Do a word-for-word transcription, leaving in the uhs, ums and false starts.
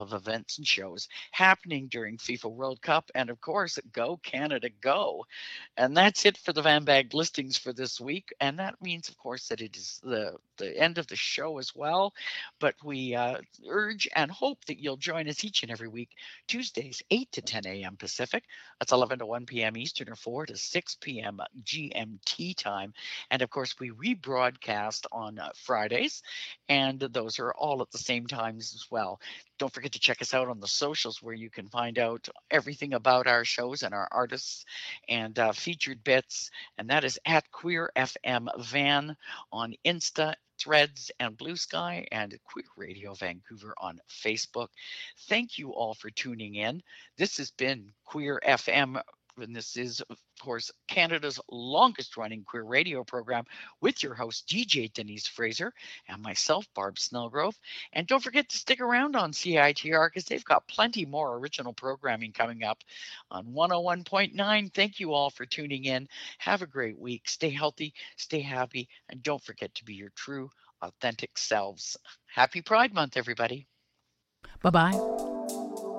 of events and shows happening during FIFA World Cup, and of course, Go Canada Go. And that's it for the Van Bag listings for this week. And that means, of course, that it is the, the end of the show as well. But we uh, urge and hope that you'll join us each and every week, Tuesdays, eight to ten a m. Pacific. That's eleven to one p m. Eastern, or four to six p m. G M T time. And of course, we rebroadcast on uh, Fridays, and those are all at the same times as well. Don't forget to check us out on the socials, where you can find out everything about our shows and our artists and uh, featured bits. And that is at Queer F M Van on Insta, Threads, and Blue Sky, and Queer Radio Vancouver on Facebook. Thank you all for tuning in. This has been Queer F M, and this is, of course, Canada's longest running queer radio program, with your host, D J Denise Fraser, and myself, Barb Snellgrove. And don't forget to stick around on C I T R, because they've got plenty more original programming coming up on one oh one point nine. Thank you all for tuning in. Have a great week. Stay healthy, stay happy, and don't forget to be your true, authentic selves. Happy Pride Month, everybody. Bye bye.